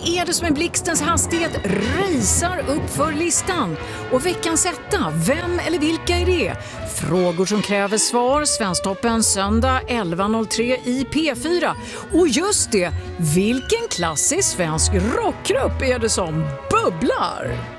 är det som en blixtens hastighet racear upp för listan? Och veckans etta, vem eller vilka är det? Frågor som kräver svar, Svensktoppen söndag 11.03 i P4. Och just det, vilken klassisk svensk rockgrupp är det som bubblar?